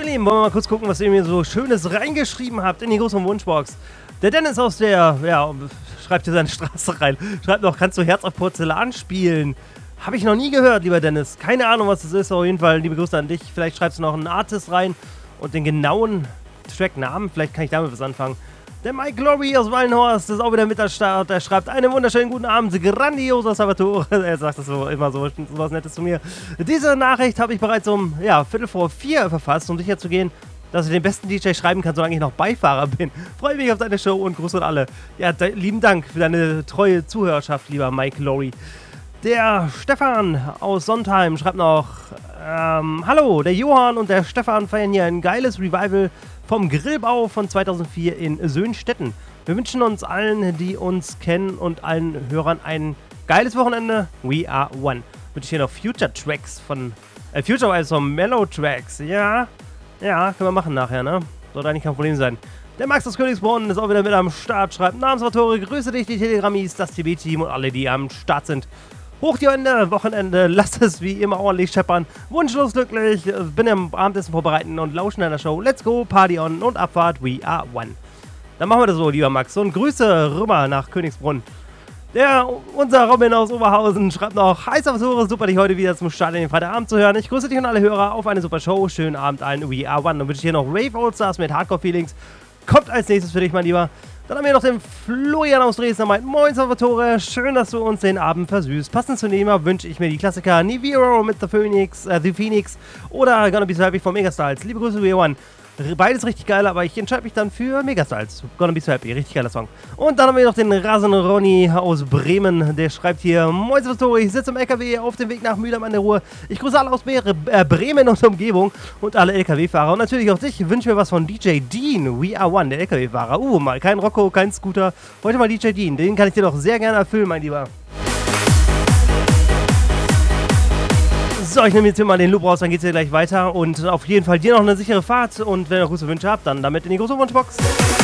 Lieben, wollen wir mal kurz gucken, was ihr mir so Schönes reingeschrieben habt in die große Wunschbox. Der Dennis aus der, schreibt hier seine Straße rein. Schreibt noch, kannst du Herz auf Porzellan spielen? Habe ich noch nie gehört, lieber Dennis. Keine Ahnung, was das ist. Auf jeden Fall liebe Grüße an dich. Vielleicht schreibst du noch einen Artist rein und den genauen Tracknamen. Vielleicht kann ich damit was anfangen. Der Mike Glory aus Wallenhorst ist auch wieder mit am Start. Er schreibt einen wunderschönen guten Abend. Grandioser Salvatore. Er sagt das so immer so was Nettes zu mir. Diese Nachricht habe ich bereits um 3:45 verfasst, um sicher zu gehen, dass ich den besten DJ schreiben kann, solange ich noch Beifahrer bin. Freue mich auf deine Show und Gruß an alle. Ja, lieben Dank für deine treue Zuhörerschaft, lieber Mike Glory. Der Stefan aus Sontheim schreibt noch, hallo, der Johann und der Stefan feiern hier ein geiles Revival vom Grillbau von 2004 in Söhnstetten. Wir wünschen uns allen, die uns kennen und allen Hörern ein geiles Wochenende. We are one. Wünsche ich hier noch Future Tracks von, Future Vibes von Mellow Tracks. Ja, können wir machen nachher, ne? Sollte eigentlich kein Problem sein. Der Max aus Königsbrunn ist auch wieder mit am Start, schreibt Namensautori, grüße dich, die Telegrammis, das TB-Team und alle, die am Start sind. Hoch die Hände, Wochenende, lasst es wie immer ordentlich scheppern. Wunschlos glücklich, bin am Abendessen vorbereiten und lauschen an der Show. Let's go, Party on und Abfahrt, we are one. Dann machen wir das so, lieber Max. Und Grüße rüber nach Königsbrunn. Unser Robin aus Oberhausen schreibt noch, hi Salvatore, super dich heute wieder zum Start in den Freitagabend zu hören. Ich grüße dich und alle Hörer auf eine super Show. Schönen Abend allen, we are one. Dann wünsche ich hier noch Rave Allstars mit Hardcore Feelings. Kommt als nächstes für dich, mein Lieber. Dann haben wir noch den Florian aus Dresden, der meint, moin Salvatore, schön, dass du uns den Abend versüßt. Passend zu Nehmer wünsche ich mir die Klassiker Niviro mit The Phoenix oder Gonna Be So Happy von Megastyles. Liebe Grüße, We One. Beides richtig geil, aber ich entscheide mich dann für Megastyles. Gonna Be So Happy, richtig geiler Song. Und dann haben wir noch den Rasen Ronny aus Bremen, der schreibt hier, moin Salvatore, ich sitze im LKW auf dem Weg nach Mülheim an der Ruhr. Ich grüße alle aus Bremen und Umgebung und alle LKW-Fahrer und natürlich auch dich. Wünsche mir was von DJ Dean, We Are One, der LKW-Fahrer. Mal kein Rocco, kein Scooter, heute mal DJ Dean. Den kann ich dir doch sehr gerne erfüllen, mein Lieber. So, ich nehme jetzt hier mal den Loop raus, dann geht's hier gleich weiter und auf jeden Fall dir noch eine sichere Fahrt und wenn ihr noch gute Wünsche habt, dann damit in die große Wunschbox.